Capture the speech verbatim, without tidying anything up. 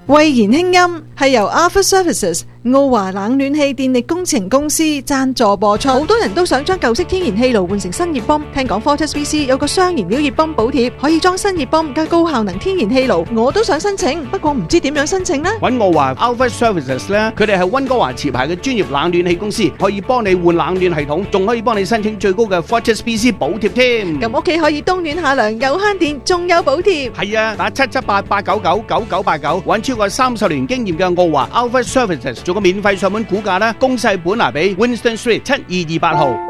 慧言輕音係由 Alpha Services 澳華冷暖氣電力工程公司贊助播出。好多人都想將舊式天然氣爐換成新熱泵，聽講 Fortis B C 有個雙燃料熱泵補貼，可以裝新熱泵加高效能天然氣爐。我都想申請，不過唔知點樣申請呢？ 揾澳華 Alpha Services 咧，佢哋係溫哥華持牌嘅專業冷暖氣公司，可以幫你換冷暖系統，仲可以幫你申請最高嘅 Fortis B C 補貼添。 咁屋企可以冬暖夏涼，又慳電，仲有補貼。 係啊，打七七八八九九九九八九，揾超過三十年經驗嘅澳華 Alpha Services 做個免費上門估價啦，公勢本拿比 Winston Street 七二二八號。